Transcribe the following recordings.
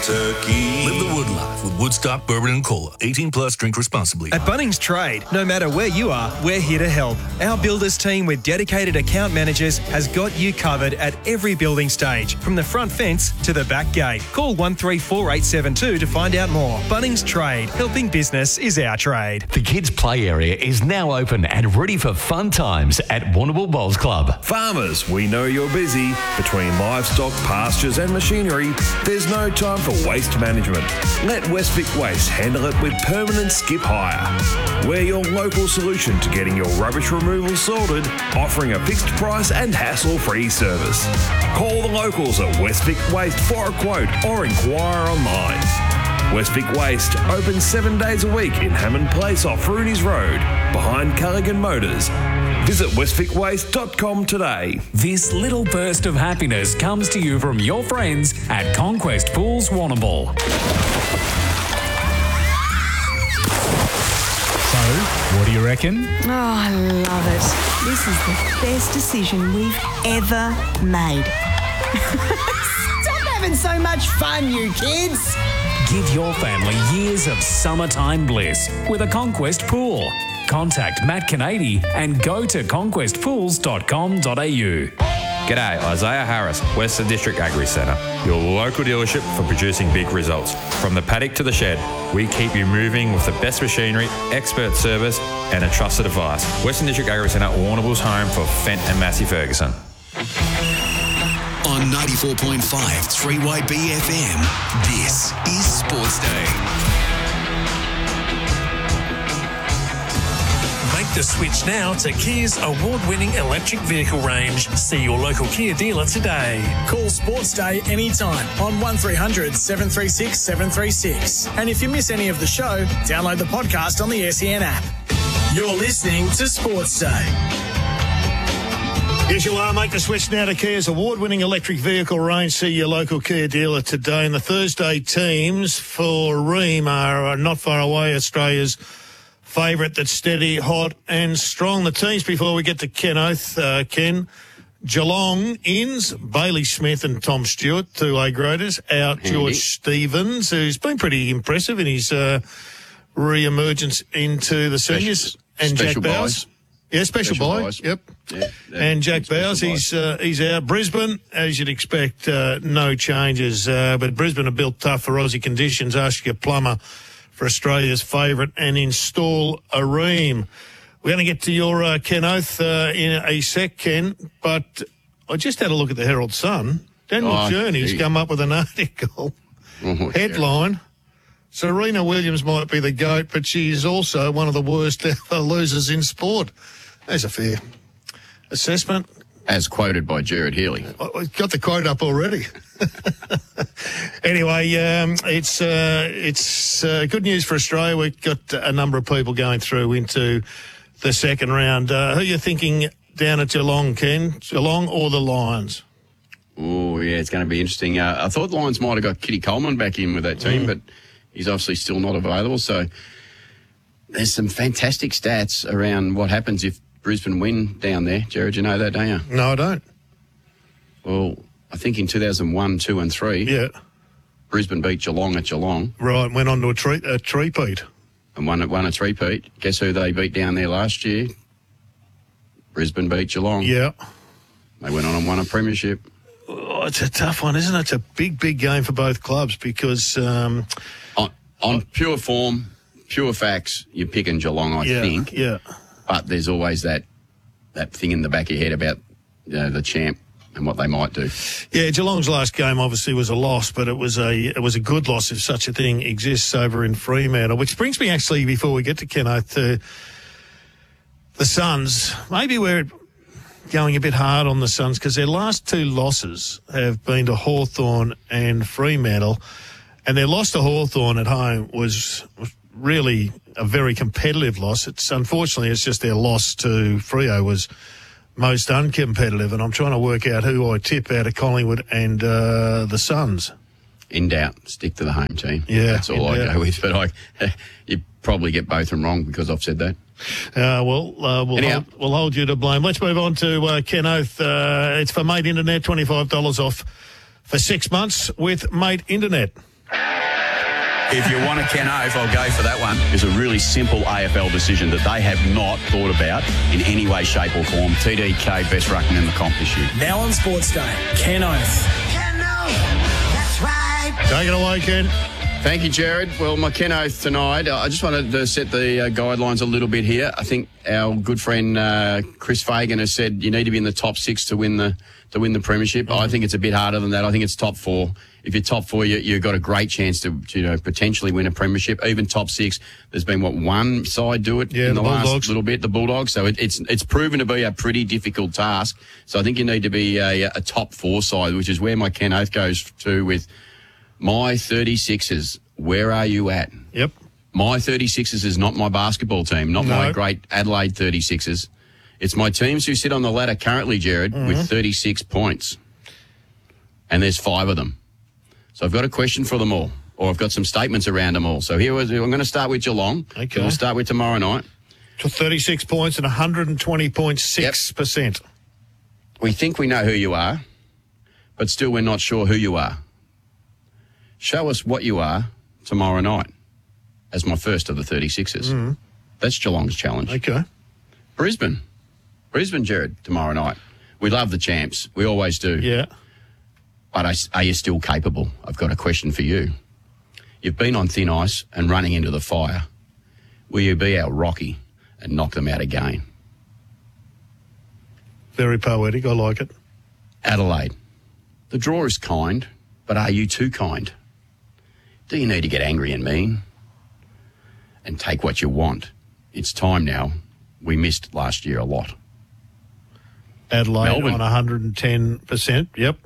turkey. Live the wood life with Woodstock Bourbon and Cola. 18 plus, drink responsibly. At Bunnings Trade, no matter where you are, we're here to help. Our builders team with dedicated account managers has got you covered at every building stage, from the front fence to the back gate. Call 134872 to find out more. Bunnings Trade, helping business is our trade. The kids' play area is now open and ready for fun times at Warrnambool Bowls Club. Farmers, we know you're busy. Between livestock, pastures and machinery, there's no time for waste management. Let Westvic Waste handle it with permanent skip hire. We're your local solution to getting your rubbish removal sorted, offering a fixed price and hassle-free service. Call the locals at Westvic Waste for a quote or inquire online. Westvic Waste open 7 days a week in Hammond Place off Rooney's Road, behind Culligan Motors. Visit westvicwaste.com today. This little burst of happiness comes to you from your friends at Conquest Pools Warrnambool. So, what do you reckon? Oh, I love it. This is the best decision we've ever made. Stop having so much fun, you kids. Give your family years of summertime bliss with a Conquest Pool. Contact Matt Canady and go to conquestpools.com.au. G'day, Isaiah Harris, Western District Agri Centre, your local dealership for producing big results. From the paddock to the shed, we keep you moving with the best machinery, expert service and a trusted advice. Western District Agri Centre, Warrnambool's home for Fent and Massey Ferguson. On 94.5 3YB FM, this is Sports Day. Make the switch now to Kia's award-winning electric vehicle range. See your local Kia dealer today. Call Sports Day anytime on 1300 736 736. And if you miss any of the show, download the podcast on the SEN app. You're listening to Sports Day. Yes, you are. Make the switch now to Kia's award-winning electric vehicle range. See your local Kia dealer today. And the Thursday teams for Ream are not far away. Australia's favourite that's steady, hot and strong. The teams before we get to Ken Oath, Ken. Geelong ins, Bailey Smith and Tom Stewart, two A-graders. Out, George Stevens, who's been pretty impressive in his re-emergence into the seniors. And Jack Bowes. Yeah, special buy. Yep. Yeah, and Jack Bowes, he's out. Brisbane, as you'd expect, no changes. But Brisbane are built tough for Aussie conditions. Ask your plumber for Australia's favourite and install a Ream. We're going to get to your Ken Oath in a sec, Ken. But I just had a look at the Herald Sun. Daniel Journey's come up with an article. Headline. Serena Williams might be the GOAT, but she's also one of the worst losers in sport. There's a fair assessment. As quoted by Gerard Healy. I got the quote up already. Anyway, it's good news for Australia. We've got a number of people going through into the second round. Who are you thinking down at Geelong, Ken? Geelong or the Lions? Oh, yeah, it's going to be interesting. I thought the Lions might have got Kitty Coleman back in with that team, but he's obviously still not available. So there's some fantastic stats around what happens if Brisbane win down there. Jared, you know that, don't you? No, I don't. Well, I think in 2001, 2 and 3, Brisbane beat Geelong at Geelong. Right, went on to a three-peat. And won a three-peat. Guess who they beat down there last year? Brisbane beat Geelong. Yeah. They went on and won a premiership. Oh, it's a tough one, isn't it? It's a big, big game for both clubs because... on pure form, pure facts, you're picking Geelong, I think. Yeah. But there's always that thing in the back of your head about the champ and what they might do. Yeah, Geelong's last game obviously was a loss, but it was a good loss if such a thing exists over in Fremantle. Which brings me actually, before we get to Ken Oath, to the Suns. Maybe we're going a bit hard on the Suns because their last two losses have been to Hawthorn and Fremantle, and their loss to Hawthorn at home was really a very competitive loss. Unfortunately, it's just their loss to Freo was most uncompetitive, and I'm trying to work out who I tip out of Collingwood and the Suns. In doubt, stick to the home team. Yeah, that's all I go with. But you probably get both of them wrong because I've said that. We'll hold you to blame. Let's move on to Ken Oath. It's for Mate Internet, $25 off for 6 months with Mate Internet. If you want a Ken Oath, I'll go for that one. It's a really simple AFL decision that they have not thought about in any way, shape or form. TDK, best ruckman in the comp this year. Now on Sports Day, Ken Oath. That's right. Take it away, Ken. Thank you, Jared. Well, my Ken Oath tonight, I just wanted to set the guidelines a little bit here. I think our good friend Chris Fagan has said you need to be in the top 6 to win the premiership. I think it's a bit harder than that. I think it's top 4. If you're top 4, you've got a great chance to potentially win a premiership. Even top 6, there's been one side do it in the last little bit, the Bulldogs. So it's proven to be a pretty difficult task. So I think you need to be a top 4 side, which is where my Ken Oath goes to with my 36ers. Where are you at? Yep. My 36ers is not my basketball team, not my great Adelaide 36ers. It's my teams who sit on the ladder currently, Jared, with 36 points. And there's 5 of them. So I've got a question for them all, or I've got some statements around them all. So I'm going to start with Geelong. Okay. We'll start with tomorrow night. To 36 points and 120.6%. Yep. We think we know who you are, but still we're not sure who you are. Show us what you are tomorrow night as my first of the 36ers. That's Geelong's challenge. Okay. Brisbane, Jared, tomorrow night. We love the champs. We always do. Yeah. But are you still capable? I've got a question for you. You've been on thin ice and running into the fire. Will you be our Rocky and knock them out again? Very poetic. I like it. Adelaide, the draw is kind, but are you too kind? Do you need to get angry and mean and take what you want? It's time now. We missed last year a lot. Adelaide Melbourne. on 110%. Yep.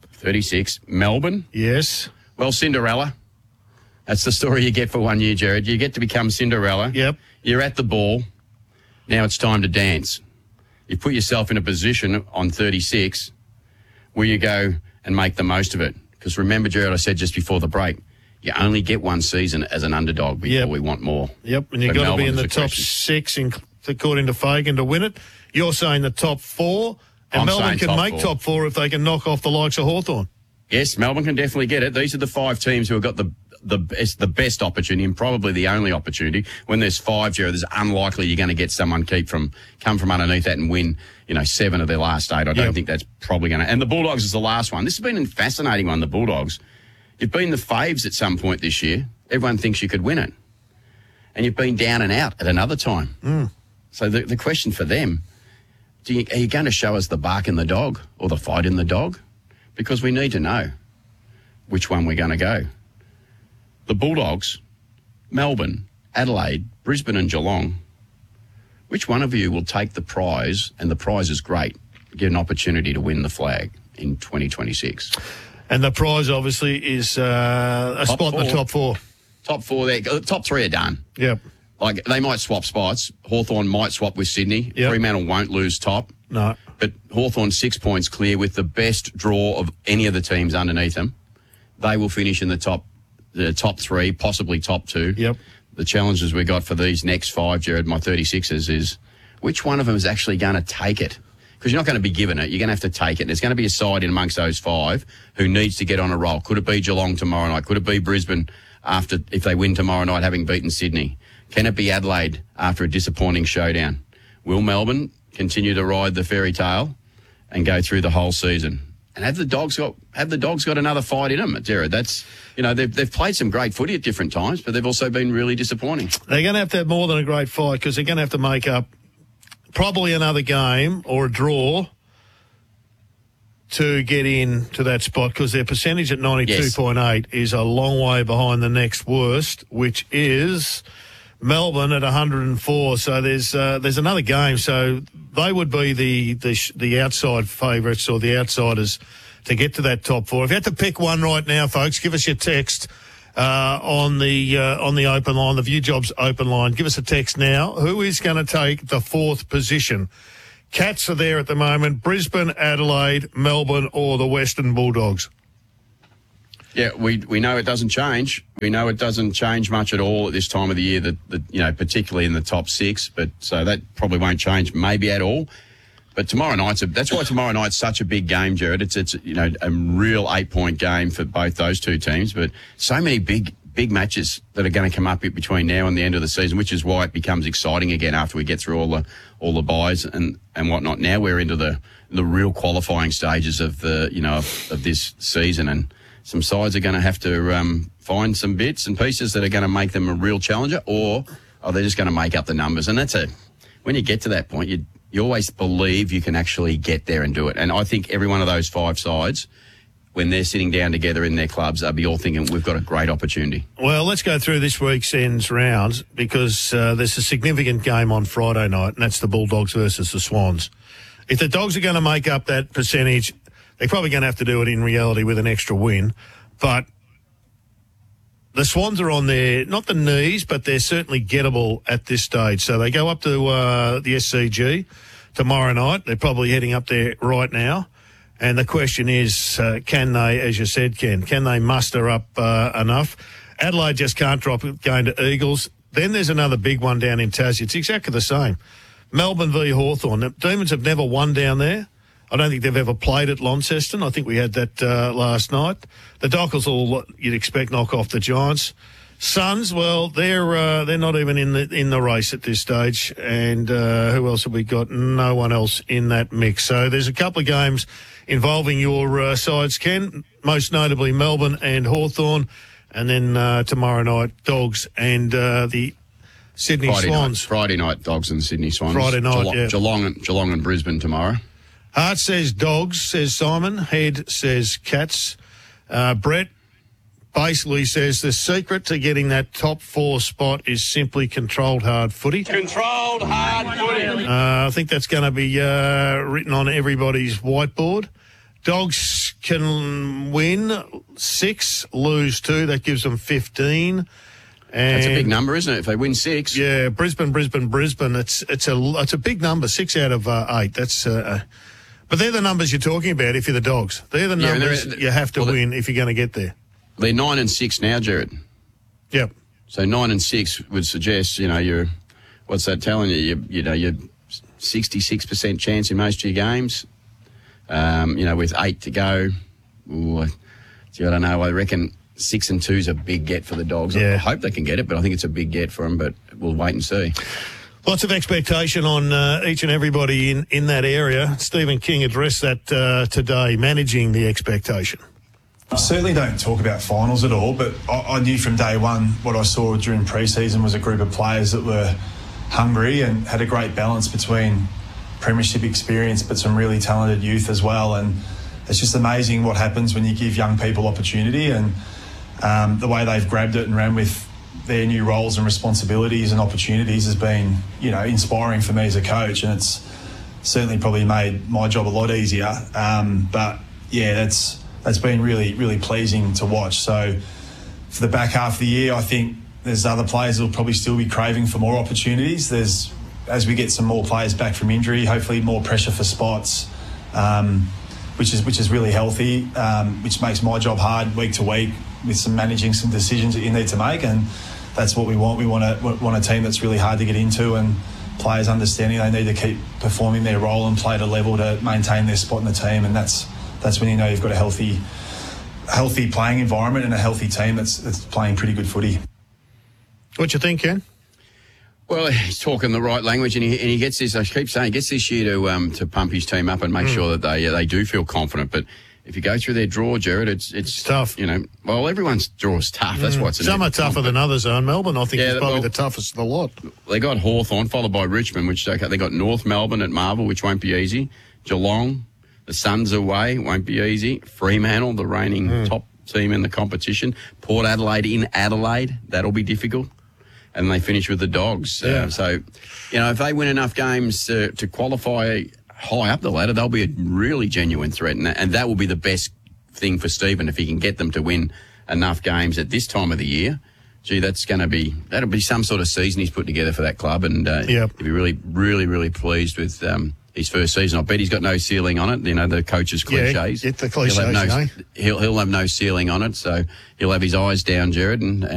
36. Melbourne. Yes. Well, Cinderella. That's the story you get for 1 year, Jared. You get to become Cinderella. Yep. You're at the ball. Now it's time to dance. You put yourself in a position on 36 where you go and make the most of it. Because remember, Jared, I said just before the break, you only get one season as an underdog before we want more. Yep, and you've got to be in the top 6, according to Fagan, to win it. You're saying the top 4, and Melbourne can make top 4 if they can knock off the likes of Hawthorn. Yes, Melbourne can definitely get it. These are the 5 teams who have got the best opportunity and probably the only opportunity. When there's 5, Jared, it's unlikely you're going to get someone come from underneath that and win, 7 of their last 8. I don't think that's probably going to. And the Bulldogs is the last one. This has been a fascinating one, the Bulldogs. You've been the faves at some point this year. Everyone thinks you could win it. And you've been down and out at another time. So the question for them, are you going to show us the bark in the dog or the fight in the dog? Because we need to know which one we're going to go. The Bulldogs, Melbourne, Adelaide, Brisbane and Geelong, which one of you will take the prize, and the prize is great, get an opportunity to win the flag in 2026? And the prize, obviously, is a spot in the top 4. Top 4 there. Top 3 are done. Yep. Like, they might swap spots. Hawthorn might swap with Sydney. Yep. Fremantle won't lose top. No. But Hawthorn's 6 points clear with the best draw of any of the teams underneath them. They will finish in the top 3, possibly top 2. Yep. The challenges we got for these next 5, Jared, my 36ers, is which one of them is actually going to take it? Because you're not going to be given it. You're going to have to take it. There's going to be a side in amongst those 5 who needs to get on a roll. Could it be Geelong tomorrow night? Could it be Brisbane if they win tomorrow night, having beaten Sydney? Can it be Adelaide after a disappointing showdown? Will Melbourne continue to ride the fairy tale and go through the whole season? And have the Dogs got another fight in them, Jared? That's, they've played some great footy at different times, but they've also been really disappointing. They're going to have more than a great fight, because they're going to have to make up probably another game or a draw to get into that spot, because their percentage at 92.8 is a long way behind the next worst, which is Melbourne at 104. So there's another game. So they would be the outside favourites or the outsiders to get to that top 4. If you had to pick one right now, folks, give us your text on the open line, the View Jobs open line. Give us a text now. Who is going to take the 4th position? Cats are there at the moment. Brisbane, Adelaide, Melbourne, or the Western Bulldogs? Yeah, we know it doesn't change. We know it doesn't change much at all at this time of the year, that particularly in the top 6. But so that probably won't change maybe at all. But tomorrow that's why tomorrow night's such a big game, Jared. It's a real 8-point game for both those two teams. But so many big big matches that are going to come up between now and the end of the season, which is why it becomes exciting again after we get through all the buys and whatnot. Now we're into the real qualifying stages of of this season, and some sides are going to have to find some bits and pieces that are going to make them a real challenger, or they're just going to make up the numbers. And when you get to that point, you always believe you can actually get there and do it. And I think every one of those 5 sides, when they're sitting down together in their clubs, they'll be all thinking, we've got a great opportunity. Well, let's go through this weekend's rounds, because there's a significant game on Friday night, and that's the Bulldogs versus the Swans. If the Dogs are going to make up that percentage, they're probably going to have to do it in reality with an extra win. But the Swans are on their, not the knees, but they're certainly gettable at this stage. So they go up to the SCG tomorrow night. They're probably heading up there right now. And the question is, can they, as you said, Ken, can they muster up enough? Adelaide just can't drop it going to Eagles. Then there's another big one down in Tassie. It's exactly the same. Melbourne v Hawthorn. The Demons have never won down there. I don't think they've ever played at Launceston. I think we had that last night. The Dockers will, you'd expect, knock off the Giants. Suns, well, they're not even in the race at this stage. And who else have we got? No one else in that mix. So there's a couple of games involving your sides, Ken, most notably Melbourne and Hawthorn, and then tomorrow night, Dogs and the Sydney Swans. Friday night, Dogs and Sydney Swans. Friday night, Geelong and Brisbane tomorrow. Hart says Dogs, says Simon. Head says Cats. Brett basically says the secret to getting that top 4 spot is simply controlled hard footy. Controlled hard footy. I think that's going to be written on everybody's whiteboard. Dogs can win 6, lose 2. That gives them 15. And that's a big number, isn't it? If they win 6. Yeah, Brisbane. It's a big number. 6 out of 8. That's. But they're the numbers you're talking about. If you're the Dogs, they're the numbers you have to win if you're going to get there. They're 9 and 6 now, Jared. Yep. So 9 and 6 would suggest, you're. What's that telling you? You're 66% chance in most of your games. With 8 to go, I don't know. I reckon 6 and 2 is a big get for the Dogs. Yeah. I hope they can get it, but I think it's a big get for them. But we'll wait and see. Lots of expectation on each and everybody in that area. Stephen King addressed that today, managing the expectation. I certainly don't talk about finals at all, but I knew from day one what I saw during pre-season was a group of players that were hungry and had a great balance between premiership experience but some really talented youth as well. And it's just amazing what happens when you give young people opportunity, and the way they've grabbed it and ran with their new roles and responsibilities and opportunities has been, inspiring for me as a coach, and it's certainly probably made my job a lot easier. But yeah, that's been really, really pleasing to watch. So for the back half of the year, I think there's other players that will probably still be craving for more opportunities. As we get some more players back from injury, hopefully more pressure for spots, which is really healthy, which makes my job hard week to week with managing some decisions that you need to make, and that's what we want. We want a team that's really hard to get into, and players understanding they need to keep performing their role and play at a level to maintain their spot in the team, and that's when you've got a healthy playing environment and a healthy team that's playing pretty good footy. What you think, Ken? Well, he's talking the right language, and he gets this. I keep saying, he gets this year to pump his team up and make sure that they do feel confident. But if you go through their draw, Jared, it's tough. Well, everyone's draw is tough. That's what's some are tougher than others. Melbourne, I think, is probably the toughest of the lot. They got Hawthorn, followed by Richmond, which they got North Melbourne at Marvel, which won't be easy. Geelong, the Suns away, won't be easy. Fremantle, the reigning top team in the competition. Port Adelaide in Adelaide, that'll be difficult. And they finish with the Dogs. Yeah. So, if they win enough games to qualify high up the ladder, they'll be a really genuine threat. And that will be the best thing for Stephen, if he can get them to win enough games at this time of the year. Gee, that'll be some sort of season he's put together for that club. And he'll be really, really, really pleased with his first season. I bet he's got no ceiling on it. The coach's cliches. Yeah, the cliches, he'll have no ceiling on it. So he'll have his eyes down, Jared, and